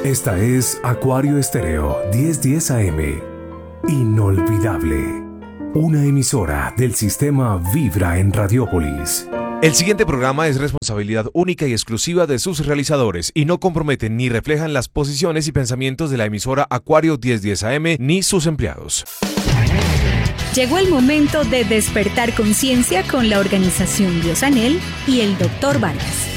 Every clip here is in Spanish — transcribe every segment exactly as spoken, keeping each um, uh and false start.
Esta es Acuario Estéreo diez diez A M. Inolvidable. Una emisora del sistema Vibra en Radiópolis. El siguiente programa es responsabilidad única y exclusiva de sus realizadores y no comprometen ni reflejan las posiciones y pensamientos de la emisora Acuario diez diez A M ni sus empleados. Llegó el momento de despertar conciencia con la organización Biosanel y el doctor Vargas.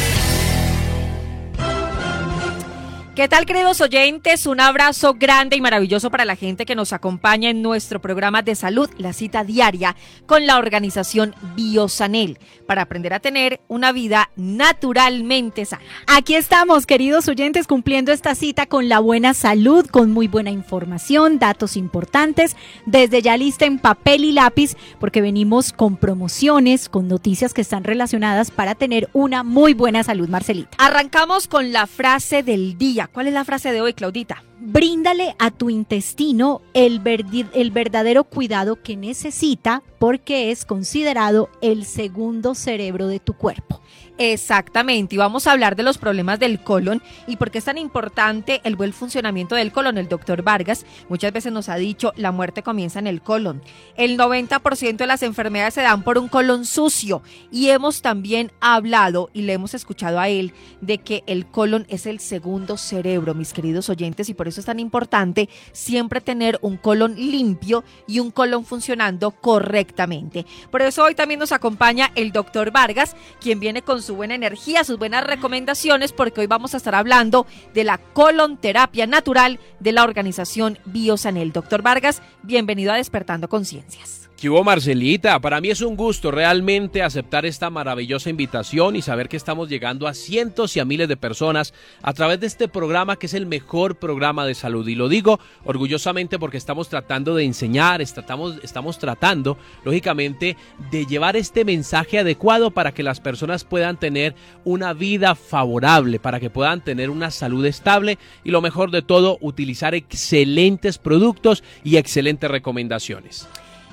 ¿Qué tal, queridos oyentes? Un abrazo grande y maravilloso para la gente que nos acompaña en nuestro programa de salud, la cita diaria con la organización Biosanel, para aprender a tener una vida naturalmente sana. Aquí estamos, queridos oyentes, cumpliendo esta cita con la buena salud, con muy buena información, datos importantes, desde ya lista en papel y lápiz, porque venimos con promociones, con noticias que están relacionadas para tener una muy buena salud, Marcelita. Arrancamos con la frase del día. ¿Cuál es la frase de hoy, Claudita? Bríndale a tu intestino el, verdi- el verdadero cuidado que necesita, porque es considerado el segundo cerebro de tu cuerpo. Exactamente, y vamos a hablar de los problemas del colon y por qué es tan importante el buen funcionamiento del colon. El doctor Vargas muchas veces nos ha dicho, la muerte comienza en el colon. El noventa por ciento de las enfermedades se dan por un colon sucio, y hemos también hablado y le hemos escuchado a él de que el colon es el segundo cerebro, mis queridos oyentes, y por eso es tan importante siempre tener un colon limpio y un colon funcionando correctamente. Por eso hoy también nos acompaña el doctor Vargas, quien viene con su buena energía, sus buenas recomendaciones, porque hoy vamos a estar hablando de la colonterapia natural de la organización Biosanel. Doctor Vargas, bienvenido a Despertando Conciencias. ¿Qué hubo, Marcelita? Para mí es un gusto realmente aceptar esta maravillosa invitación y saber que estamos llegando a cientos y a miles de personas a través de este programa, que es el mejor programa de salud. Y lo digo orgullosamente porque estamos tratando de enseñar, estamos, estamos tratando, lógicamente, de llevar este mensaje adecuado para que las personas puedan tener una vida favorable, para que puedan tener una salud estable y, lo mejor de todo, utilizar excelentes productos y excelentes recomendaciones.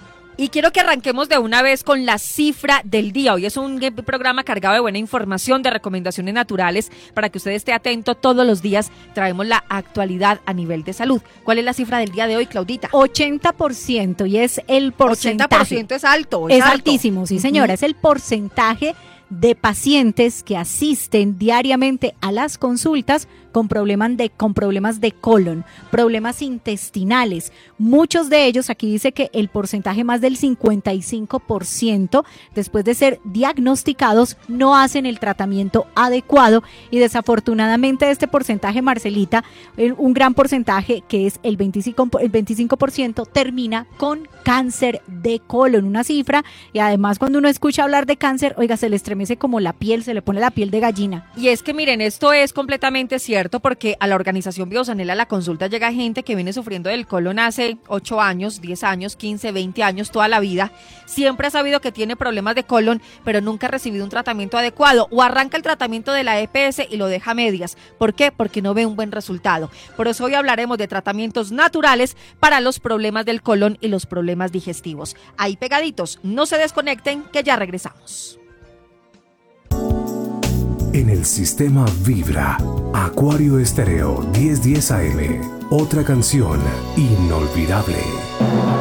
Y quiero que arranquemos de una vez con la cifra del día. Hoy es un programa cargado de buena información, de recomendaciones naturales, para que usted esté atento todos los días. Traemos la actualidad a nivel de salud. ¿Cuál es la cifra del día de hoy, Claudita? ochenta por ciento, y es el porcentaje. ochenta por ciento es alto. Es, es alto. altísimo, sí señora. Uh-huh. Es el porcentaje de pacientes que asisten diariamente a las consultas con problemas de, con problemas de colon, problemas intestinales. Muchos de ellos, aquí dice que el porcentaje más del cincuenta y cinco por ciento, después de ser diagnosticados, no hacen el tratamiento adecuado, y desafortunadamente este porcentaje, Marcelita, un gran porcentaje, que es el veinticinco, el veinticinco por ciento, termina con cáncer de colon, una cifra, y además cuando uno escucha hablar de cáncer, oiga, se le estremece como la piel, se le pone la piel de gallina. Y es que miren, esto es completamente cierto, porque a la organización Biosanel a la consulta llega gente que viene sufriendo del colon hace ocho años, diez años, quince, veinte años, toda la vida. Siempre ha sabido que tiene problemas de colon, pero nunca ha recibido un tratamiento adecuado, o arranca el tratamiento de la E P S y lo deja a medias. ¿Por qué? Porque no ve un buen resultado. Por eso hoy hablaremos de tratamientos naturales para los problemas del colon y los problemas digestivos. Ahí pegaditos, no se desconecten, que ya regresamos. En el sistema Vibra, Acuario Estéreo diez diez A M. Otra canción inolvidable.